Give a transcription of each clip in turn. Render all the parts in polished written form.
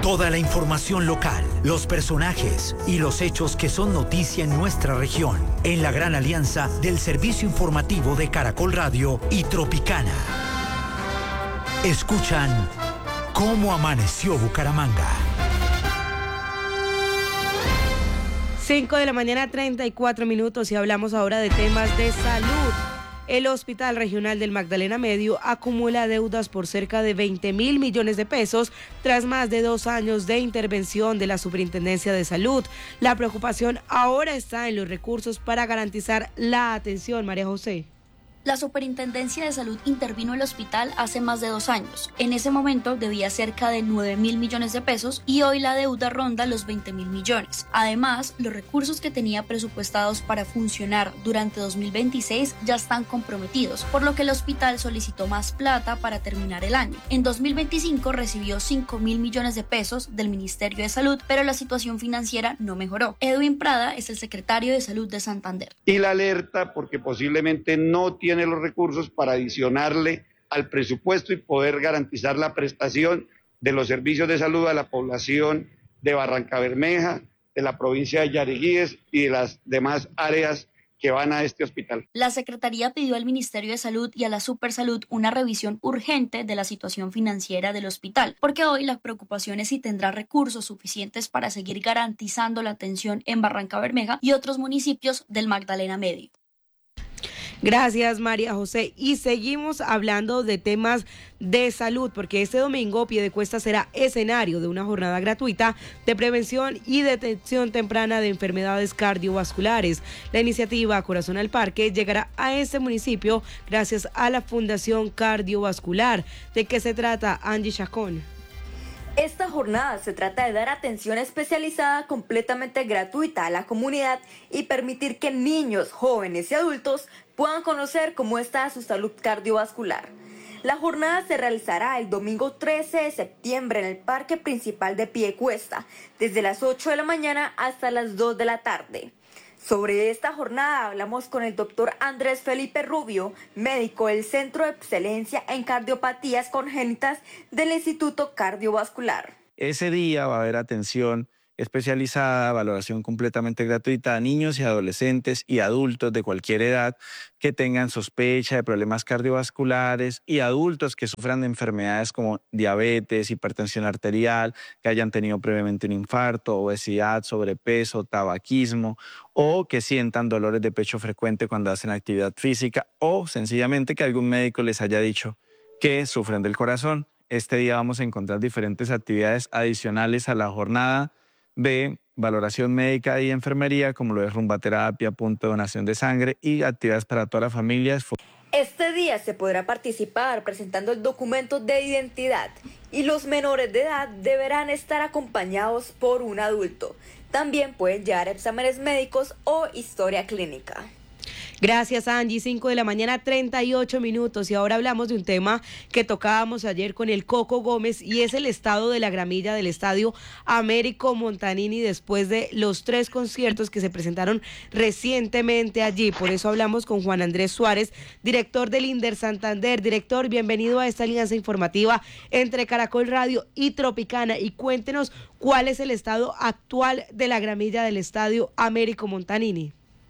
Toda la información local, los personajes y los hechos que son noticia en nuestra región, en la gran alianza del servicio informativo de Caracol Radio y Tropicana. Escuchan Cómo Amaneció Bucaramanga. 5 de la mañana, 34 minutos, y hablamos ahora de temas de salud. El Hospital Regional del Magdalena Medio acumula deudas por cerca de 20.000 millones de pesos tras más de 2 años de intervención de la Superintendencia de Salud. La preocupación ahora está en los recursos para garantizar la atención. María José. La Superintendencia de Salud intervino el hospital hace más de 2 años. En ese momento debía cerca de 9.000 millones de pesos y hoy la deuda ronda los 20.000 millones. Además, los recursos que tenía presupuestados para funcionar durante 2026 ya están comprometidos, por lo que el hospital solicitó más plata para terminar el año. En 2025 recibió 5.000 millones de pesos del Ministerio de Salud, pero la situación financiera no mejoró. Edwin Prada es el secretario de Salud de Santander. Y la alerta porque posiblemente no tiene los recursos para adicionarle al presupuesto y poder garantizar la prestación de los servicios de salud a la población de Barrancabermeja, de la provincia de Yariguíes y de las demás áreas que van a este hospital. La Secretaría pidió al Ministerio de Salud y a la Supersalud una revisión urgente de la situación financiera del hospital, porque hoy la preocupación es si tendrá recursos suficientes para seguir garantizando la atención en Barrancabermeja y otros municipios del Magdalena Medio. Gracias, María José. Y seguimos hablando de temas de salud, porque este domingo Piedecuesta será escenario de una jornada gratuita de prevención y detección temprana de enfermedades cardiovasculares. La iniciativa Corazón al Parque llegará a este municipio gracias a la Fundación Cardiovascular. ¿De qué se trata, Angie Chacón? Esta jornada se trata de dar atención especializada completamente gratuita a la comunidad y permitir que niños, jóvenes y adultos puedan conocer cómo está su salud cardiovascular. La jornada se realizará el domingo 13 de septiembre en el Parque Principal de Piedecuesta, desde las 8 de la mañana hasta las 2 de la tarde. Sobre esta jornada hablamos con el doctor Andrés Felipe Rubio, médico del Centro de Excelencia en Cardiopatías Congénitas del Instituto Cardiovascular. Ese día va a haber atención especializada, valoración completamente gratuita a niños y adolescentes y adultos de cualquier edad que tengan sospecha de problemas cardiovasculares y adultos que sufran de enfermedades como diabetes, hipertensión arterial, que hayan tenido previamente un infarto, obesidad, sobrepeso, tabaquismo o que sientan dolores de pecho frecuente cuando hacen actividad física o sencillamente que algún médico les haya dicho que sufren del corazón. Este día vamos a encontrar diferentes actividades adicionales a la jornada de valoración médica y enfermería, como lo es rumbaterapia, punto de donación de sangre y actividades para toda la familia. Este día se podrá participar presentando el documento de identidad y los menores de edad deberán estar acompañados por un adulto. También pueden llevar exámenes médicos o historia clínica. Gracias, Angie. 5 de la mañana, 38 minutos. Y ahora hablamos de un tema que tocábamos ayer con el Coco Gómez y es el estado de la gramilla del estadio Américo Montanini después de los 3 conciertos que se presentaron recientemente allí. Por eso hablamos con Juan Andrés Suárez, director del INDER Santander. Director, bienvenido a esta alianza informativa entre Caracol Radio y Tropicana y cuéntenos cuál es el estado actual de la gramilla del estadio Américo Montanini.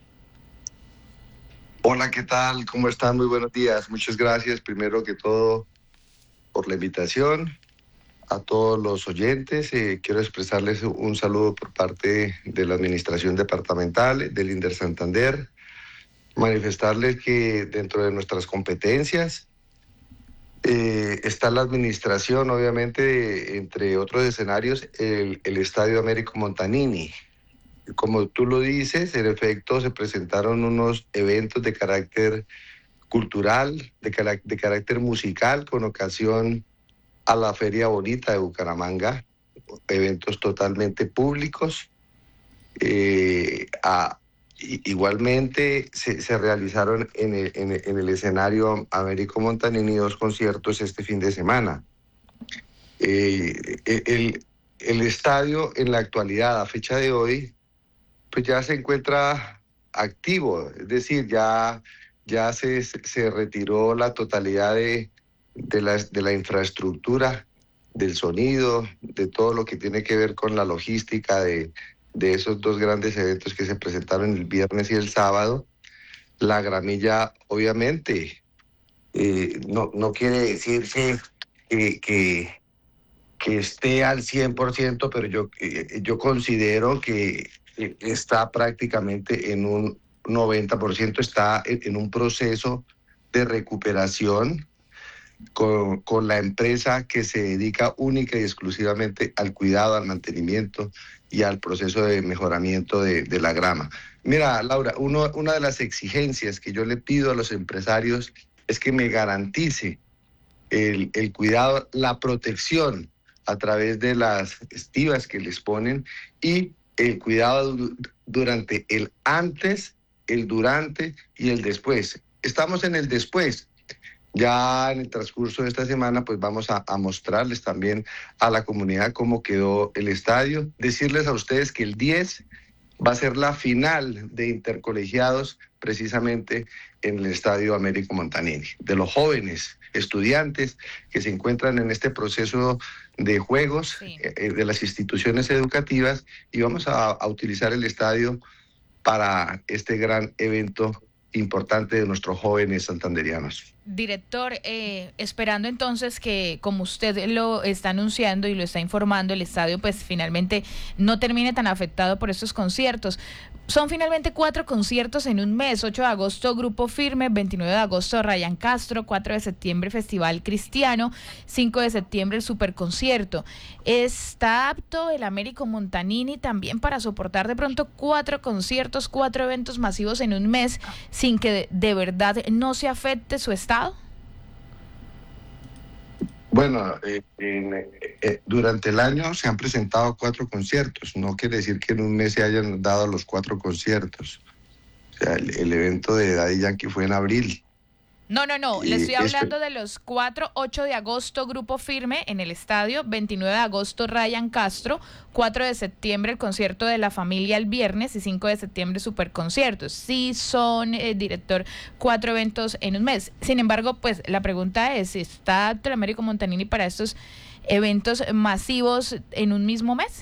Hola, ¿qué tal? ¿Cómo están? Muy buenos días. Muchas gracias, primero que todo, por la invitación. A todos los oyentes, quiero expresarles un saludo por parte de la Administración Departamental del INDER Santander. Manifestarles que dentro de nuestras competencias está la administración, obviamente, entre otros escenarios, el Estadio Américo Montanini. Como tú lo dices, en efecto se presentaron unos eventos de carácter cultural, de carácter musical con ocasión a la Feria Bonita de Bucaramanga, eventos totalmente públicos. Igualmente se realizaron en el escenario Américo Montanini 2 conciertos este fin de semana. El estadio en la actualidad, a fecha de hoy, pues ya se encuentra activo, es decir, ya se retiró la totalidad de la infraestructura del sonido, de todo lo que tiene que ver con la logística de esos dos grandes eventos que se presentaron el viernes y el sábado. La gramilla, obviamente, no quiere decirse que esté al 100%, pero yo considero que está prácticamente en un 90%, está en un proceso de recuperación con la empresa que se dedica única y exclusivamente al cuidado, al mantenimiento y al proceso de mejoramiento de la grama. Mira, Laura, una de las exigencias que yo le pido a los empresarios es que me garantice el cuidado, la protección a través de las estivas que les ponen y el cuidado durante el antes, el durante y el después. Estamos en el después. Ya en el transcurso de esta semana, pues vamos a mostrarles también a la comunidad cómo quedó el estadio. Decirles a ustedes que el 10 va a ser la final de intercolegiados precisamente en el Estadio Américo Montanini. De los jóvenes estudiantes que se encuentran en este proceso de juegos de las instituciones educativas, y vamos a utilizar el estadio para este gran evento importante de nuestros jóvenes santanderianos. Director, esperando entonces que, como usted lo está anunciando y lo está informando, el estadio pues finalmente no termine tan afectado por estos conciertos. Son finalmente 4 conciertos en un mes: 8 de agosto Grupo Firme, 29 de agosto Ryan Castro, 4 de septiembre Festival Cristiano, 5 de septiembre el Superconcierto. ¿Está apto el Américo Montanini también para soportar de pronto 4 conciertos, 4 eventos masivos en un mes sin que de verdad no se afecte su estado? Bueno, durante el año se han presentado 4 conciertos. No quiere decir que en un mes se hayan dado los 4 conciertos. O sea, el evento de Daddy Yankee fue en abril. No, le estoy hablando de los 4, 8 de agosto Grupo Firme en el estadio, 29 de agosto Ryan Castro, 4 de septiembre el concierto de la familia el viernes y 5 de septiembre Superconciertos. Sí son, director, 4 eventos en un mes. Sin embargo, pues la pregunta es, ¿está apto el Américo Montanini para estos eventos masivos en un mismo mes?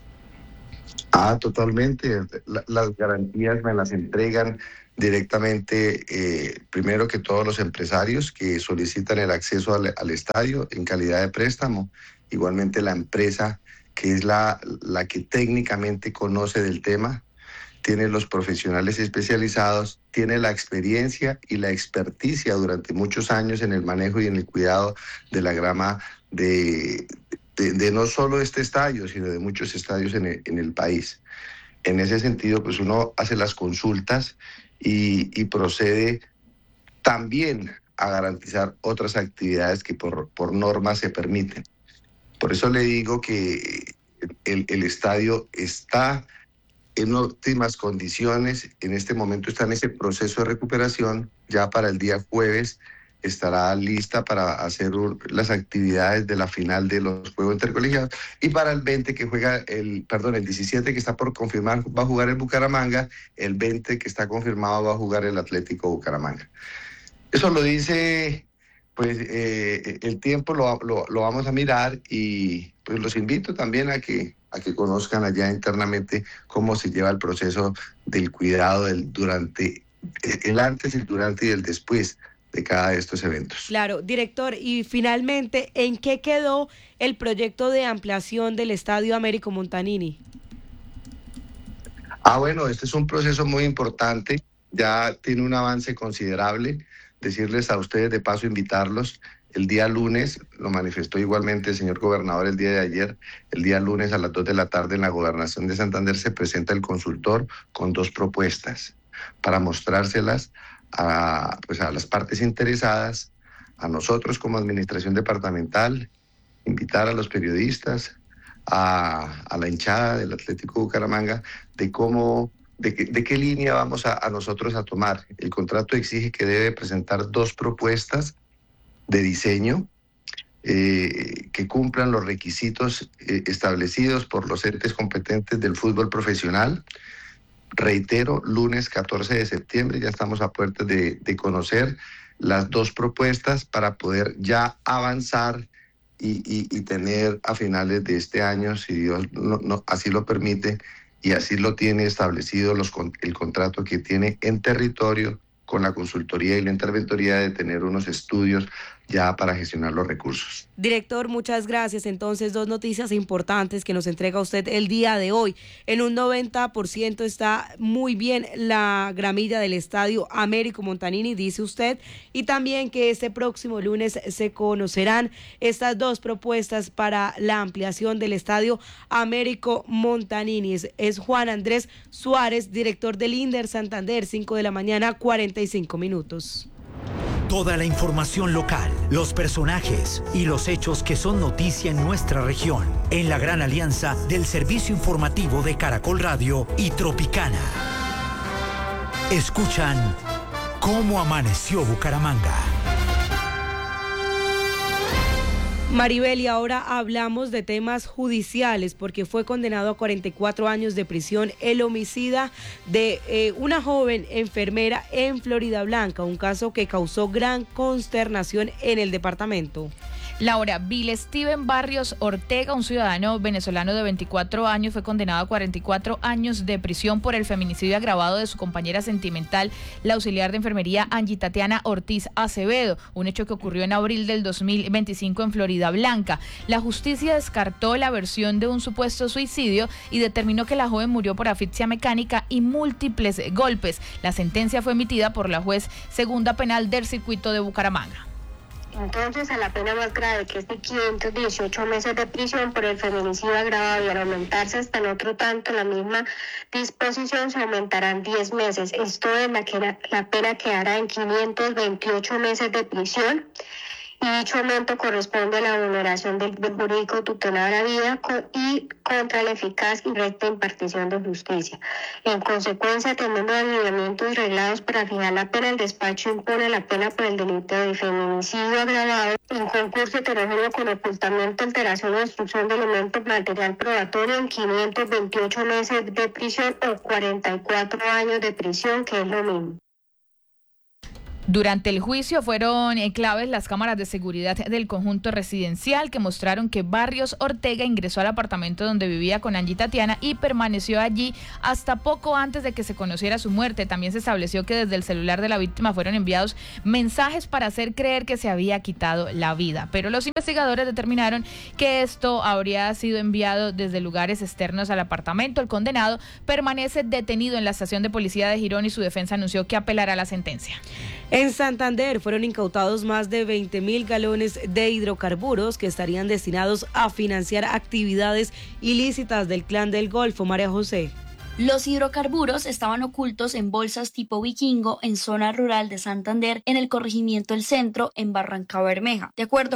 Totalmente. Las garantías me las entregan directamente, primero que todos los empresarios que solicitan el acceso al estadio en calidad de préstamo. Igualmente la empresa, que es la que técnicamente conoce del tema, tiene los profesionales especializados, tiene la experiencia y la experticia durante muchos años en el manejo y en el cuidado de la grama de no solo este estadio, sino de muchos estadios en el país. En ese sentido, pues uno hace las consultas y procede también a garantizar otras actividades que por norma se permiten. Por eso le digo que el estadio está en óptimas condiciones. En este momento está en ese proceso de recuperación. Ya para el día jueves estará lista para hacer las actividades de la final de los Juegos Intercolegiados, y para el 20 que juega, el 17 que está por confirmar va a jugar el Bucaramanga, el 20 que está confirmado va a jugar el Atlético Bucaramanga. Eso lo dice, pues el tiempo lo vamos a mirar, y pues los invito también a que conozcan allá internamente cómo se lleva el proceso del cuidado durante el antes, el durante y el después de cada de estos eventos. Claro, director, y finalmente, ¿en qué quedó el proyecto de ampliación del Estadio Américo Montanini? Bueno, este es un proceso muy importante, ya tiene un avance considerable. Decirles a ustedes, de paso invitarlos, el día lunes, lo manifestó igualmente el señor gobernador el día de ayer, el día lunes a las 2 de la tarde en la Gobernación de Santander se presenta el consultor con 2 propuestas para mostrárselas a las partes interesadas, a nosotros como administración departamental, invitar a los periodistas, a la hinchada del Atlético Bucaramanga, de qué línea vamos a nosotros a tomar. El contrato exige que debe presentar 2 propuestas de diseño que cumplan los requisitos establecidos por los entes competentes del fútbol profesional. Reitero, lunes 14 de septiembre ya estamos a puertas de conocer las 2 propuestas para poder ya avanzar y tener a finales de este año, si Dios así lo permite y así lo tiene establecido el contrato que tiene en territorio con la consultoría y la interventoría, de tener unos estudios ya para gestionar los recursos. Director, muchas gracias. Entonces, dos noticias importantes que nos entrega usted el día de hoy. En un 90% está muy bien la gramilla del Estadio Américo Montanini, dice usted, y también que este próximo lunes se conocerán estas dos propuestas para la ampliación del Estadio Américo Montanini. Es Juan Andrés Suárez, director del INDER Santander, 5 de la mañana, 45 minutos. Toda la información local, los personajes y los hechos que son noticia en nuestra región, en la gran alianza del servicio informativo de Caracol Radio y Tropicana. Escuchan Cómo Amaneció Bucaramanga. Maribel, y ahora hablamos de temas judiciales, porque fue condenado a 44 años de prisión el homicida de una joven enfermera en Floridablanca, un caso que causó gran consternación en el departamento. Laura, Bill Steven Barrios Ortega, un ciudadano venezolano de 24 años, fue condenado a 44 años de prisión por el feminicidio agravado de su compañera sentimental, la auxiliar de enfermería Angie Tatiana Ortiz Acevedo, un hecho que ocurrió en abril del 2025 en Floridablanca. La justicia descartó la versión de un supuesto suicidio y determinó que la joven murió por asfixia mecánica y múltiples golpes. La sentencia fue emitida por la juez segunda penal del circuito de Bucaramanga. Entonces, a la pena más grave, que es de 518 meses de prisión por el feminicidio agravado, y al aumentarse hasta en otro tanto la misma disposición, se aumentarán 10 meses. Esto es la pena quedará en 528 meses de prisión. Y dicho aumento corresponde a la vulneración del jurídico tutelar a vida y contra la eficaz y recta impartición de justicia. En consecuencia, teniendo alineamientos reglados para fijar la pena, el despacho impone la pena por el delito de feminicidio agravado en concurso heterogéneo con ocultamiento, alteración o destrucción de elementos material probatorio en 528 meses de prisión o 44 años de prisión, que es lo mismo. Durante el juicio fueron claves las cámaras de seguridad del conjunto residencial que mostraron que Barrios Ortega ingresó al apartamento donde vivía con Angie Tatiana y permaneció allí hasta poco antes de que se conociera su muerte. También se estableció que desde el celular de la víctima fueron enviados mensajes para hacer creer que se había quitado la vida, pero los investigadores determinaron que esto habría sido enviado desde lugares externos al apartamento. El condenado permanece detenido en la estación de policía de Girón y su defensa anunció que apelará la sentencia. En Santander fueron incautados más de 20.000 galones de hidrocarburos que estarían destinados a financiar actividades ilícitas del Clan del Golfo. María José. Los hidrocarburos estaban ocultos en bolsas tipo vikingo en zona rural de Santander, en el corregimiento El Centro, en Barrancabermeja. De acuerdo